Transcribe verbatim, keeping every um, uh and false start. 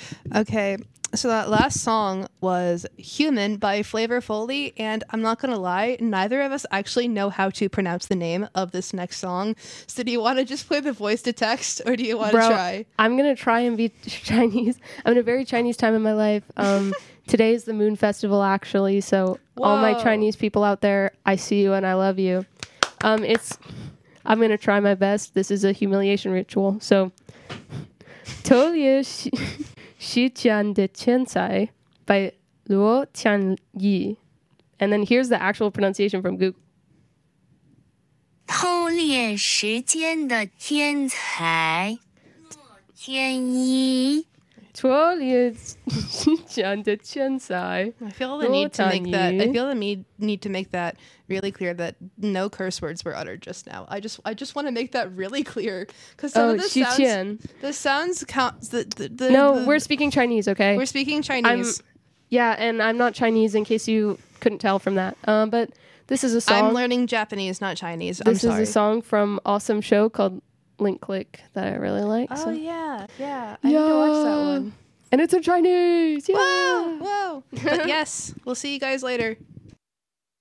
Okay, so that last song was Human by Flavor Foley, and I'm not gonna lie, neither of us actually know how to pronounce the name of this next song. So do you want to just play the voice to text, or do you want to try? I'm gonna try and be Chinese. I'm in a very Chinese time in my life. Um, today is the Moon Festival, actually, so Whoa. all my Chinese people out there, I see you and I love you. Um, it's I'm gonna try my best. This is a humiliation ritual, so 头也是是讲的天才 by Luo Tianyi. And then here's the actual pronunciation from Google. 偷猎时间的天才，天一。 头也是讲的天才 I feel the need to make that. I feel the need need to make that really clear that no curse words were uttered just now. I just I just want to make that really clear because some Oh, of the Xi sounds, Qian. the sounds count. The, the, the, No, the- we're speaking Chinese, okay? we're speaking I'm, Chinese. yeah, and I'm not Chinese in case you couldn't tell from that. Um, but this is a song. I'm learning Japanese, not Chinese. This I'm is sorry. a song from Awesome Show called Link Click that I really like. Oh so. yeah, yeah. I need to watch that one. And it's in Chinese. Yeah. Whoa, whoa. But yes, we'll see you guys later.